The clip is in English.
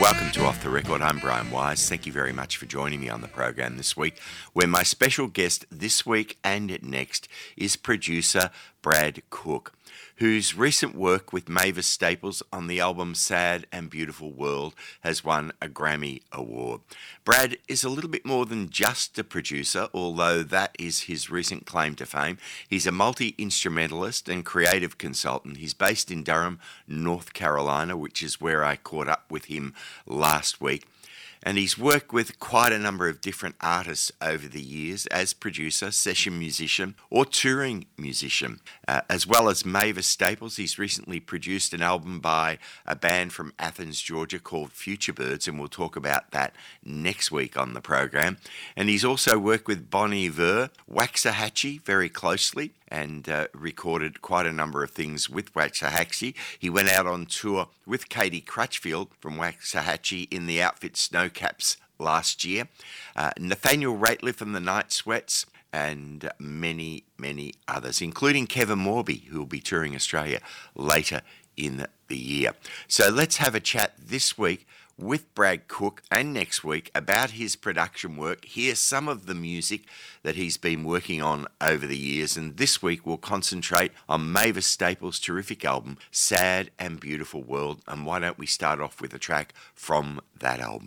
Welcome to Off the Record. I'm Brian Wise. Thank you very much for joining me on the program this week, where my special guest this week and next is producer Brad Cook, whose recent work with Mavis Staples on the album Sad and Beautiful World has won a Grammy Award. Brad is a little bit more than just a producer, although that is his recent claim to fame. He's a multi-instrumentalist and creative consultant. He's based in Durham, North Carolina, which is where I caught up with him last week. And he's worked with quite a number of different artists over the years as producer, session musician, or touring musician. As well as Mavis Staples, he's recently produced an album by a band from Athens, Georgia called Futurebirds, and we'll talk about that next week on the program. And he's also worked with Bon Iver, Waxahachie very closely, and recorded quite a number of things with Waxahachie. He went out on tour with Katie Crutchfield from Waxahachie in the outfit Snowcaps last year, Nathaniel Rateliff from the Night Sweats, and many, many others, including Kevin Morby, who will be touring Australia later in the year. So let's have a chat this week with Brad Cook and next week about his production work. Here's some of the music that he's been working on over the years, and this week we'll concentrate on Mavis Staples' terrific album, Sad and Beautiful World, and why don't we start off with a track from that album?